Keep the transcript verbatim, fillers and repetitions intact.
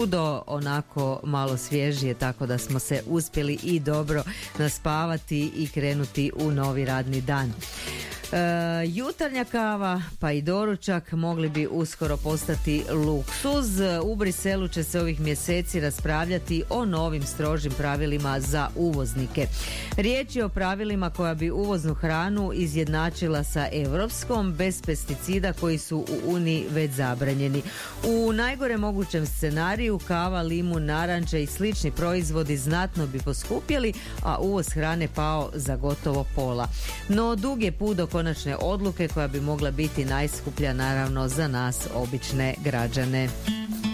svukudo onako malo svježije, tako da smo se uspjeli i dobro naspavati i krenuti u novi radni dan. E, jutarnja kava pa i doručak mogli bi uskoro postati luksuz. U Briselu će se ovih mjeseci raspravljati o novim strožim pravilima za uvoznike. Riječ je o pravilima koja bi uvoznu hranu izjednačila sa europskom, bez pesticida koji su u Uniji već zabranjeni. U najgore mogućem scenariju kava, limun, naranče i slični proizvodi znatno bi poskupjeli, a uvoz hrane pao za gotovo pola. No dug je put do konačne odluke koja bi mogla biti najskuplja naravno za nas obične građane.